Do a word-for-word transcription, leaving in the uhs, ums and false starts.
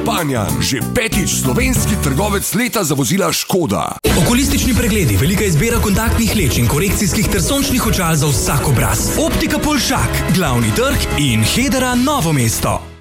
Panjan, že petič slovenski trgovec leta za vozila Škoda. Okulistični pregledi, velika izbira kontaktnih leč in korekcijskih ter sončnih očal za vsak obraz. Optika Polšak, Glavni trg in Hedera Novo mesto.